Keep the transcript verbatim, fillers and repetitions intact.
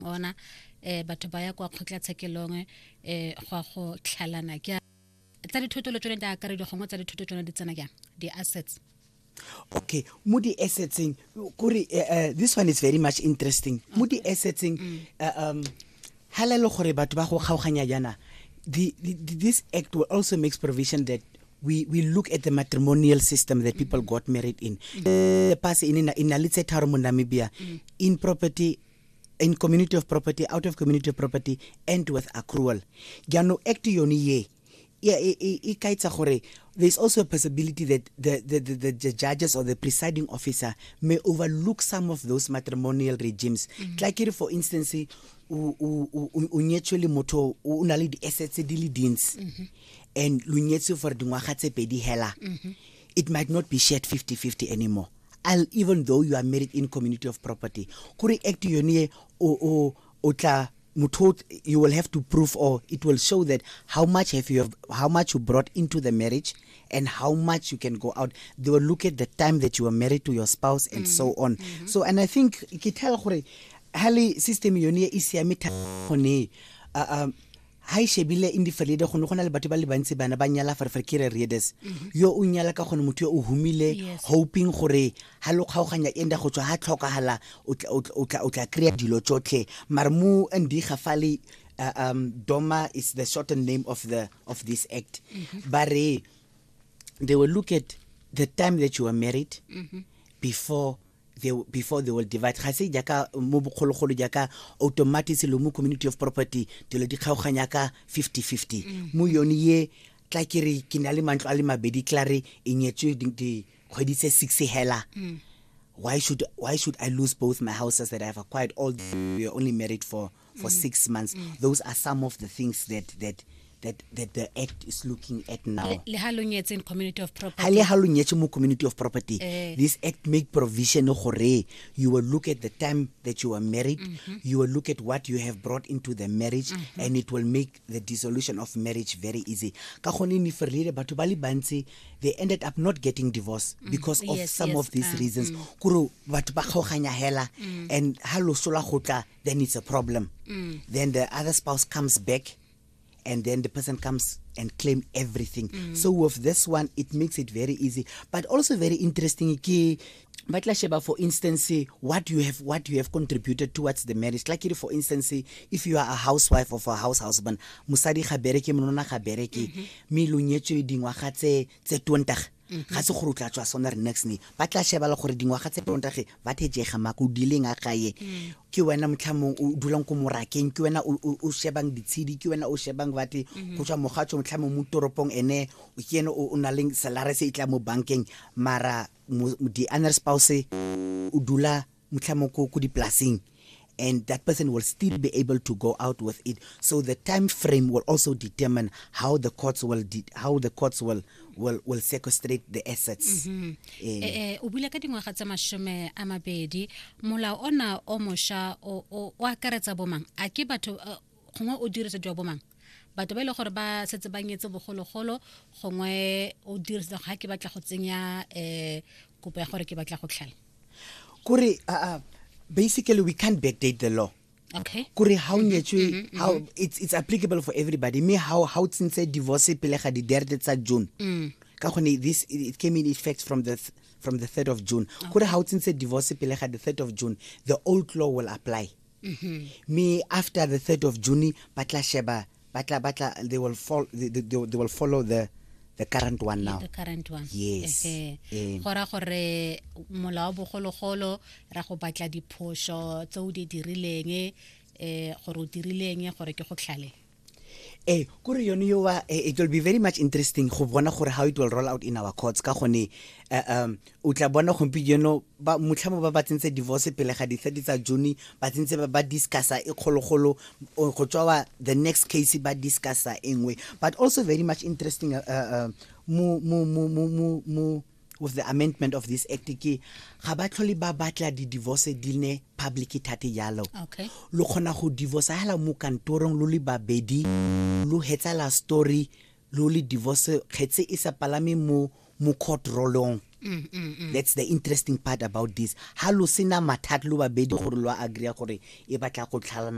ona eh batho ba ya kwa khotla tshekelong eh go go tlhalana ke tsa dithoto le tsone di akare di gongwe tsa dithoto tsone di tsena kyang di assets. Okay, Moody assetsing, Kuri, uh, this one is very much interesting. Okay. Moody assetsing, mm. uh, um, halalo gore batho ba go kgaoganya jana. The, the this act will also makes provision that we we look at the matrimonial system that people mm-hmm. got married in. The pass in in in Namibia, mm. in property, in community of property, out of community of property, and with accrual. Jano act yoni ye. Yeah, there's also a possibility that the, the, the, the judges or the presiding officer may overlook some of those matrimonial regimes. Mm-hmm. Like, for instance, unyetswe moto unali di assets di dins and lunyetswe for dingwaga tse pedi hela. It might not be shared fifty-fifty anymore. I'll, even though you are married in community of property. Kuri act yoni o o otla you will have to prove, or it will show that how much have you have, how much you brought into the marriage and how much you can go out. They will look at the time that you were married to your spouse and mm. so on. Mm-hmm. So, and I think kitell gore hali system yone isiame thone um ha ishebile indifelede go gona le batho ba le bantsi bana ba nyala fa fa kire readers yo o nyala ka gone motho o humile hoping gore ha lo kgaoganya enda go tswa ha tlhokahala o tla o tla create dilo tsotlhe marmu ndi gafale um Doma is the shortened name of the of this act. Mm-hmm. But uh, they will look at the time that you were married mm-hmm. before they before they will divide. Ga se jaka mo bogologolo jaka automatically mo community of property dilo di kgaoganya ka fifty-fifty. Mo yone ye tla kere kinale mantlo a le mabedi klare inyetswe di kgwedi tse six hela. Why should why should I lose both my houses that I have acquired? All we are only married for for mm. six months. Mm. Those are some of the things that that that that the act is looking at now. Le halonyetse in community of property. Hale halonyetse mo community of property. Eh. This act make provision gore you will look at the time that you were married, mm-hmm. you will look at what you have brought into the marriage, mm-hmm. and it will make the dissolution of marriage very easy. Ka gone ni ferlile batho ba le bantsi they ended up not getting divorced mm. because of yes, some yes. of these uh, reasons. Kuro batho ba kgaoganya hela and halo sola gotla, then it's a problem. Mm. Then the other spouse comes back and then the person comes and claim everything. Mm. So with this one, it makes it very easy, but also very interesting. Batla sheba, for instance, what you have what you have contributed towards the marriage. Like, for instance, if you are a housewife or a house husband, musadi ga bereke monona ga bereke mi lunyetswe dingwaga tse tse twenty ga se go rutla tswa sona next ni batla sheba le gore dingwaga tse twenty ba thejega mako dileng a gae ke wena motlhamo o dulang ko morakeng ke wena o shebang ditshedi ke wena o shebang bate go tswa mogatso motlhamo mo toropong ene o kene o na leng salary se itla mo bankeng mara di other spouse o dula motlhamo ko ko di plasing, and that person will still be able to go out with it. So the time frame will also determine how the courts will de- how the courts will will will sequestrate the assets. Mm-hmm. eh eh o bula ka dingwaga tsa mashome a mabedi mola ona o mosha o o akaretsa bomang a ke batho gongwe o dirisa jwa bomang batho ba ile gore ba setse ba nyetse bogologolo gongwe o dirisa ga ke batla go tsenya eh kopo ya gore ke batla go tlhala kuri uh, basically we can't backdate the law. Okay. Kuri how mm-hmm, how mm-hmm. it's it's applicable for everybody. Me how how since divorce pele ga di derde tsa June. Mm. Ka gone this it came in effect from the th- from the third of June. Okay. Kuri how since divorce pele ga the third of June, the old law will apply. Mm-hmm. Me after the third of June, batla sheba batla batla they will follow they, they, they will follow the the current one now. The current one. Yes. Gora gore molao bogologolo ra go batla diphoso tse o di dirileng eh gore o dirileng gore ke go tlhale. Eh kuri yone yo wa it will be very much interesting go bona gore how it will roll out in our courts ka gone um o tla bona gompieno ba motlhamo ba ba tsentse divorce pele ga di thirty tsa June ba tsentse ba discussa e kgologolo go tswa the next case ba discussa engwe, but also very much interesting uh, uh, mo mo mo mo mo with the amendment of this act ke ga ba tlhole ba batla di divorce di ne public thate yalo. Okay. Lo khona go divorce hala mo kantorong lo le babedi lo hetsa la story lo le divorce khetse e sa palame mo mo court rolong. Mm, mm, mm. That's the interesting part about this. Halo sina mathat lo babedi gore lo agree gore e batla go tlhalana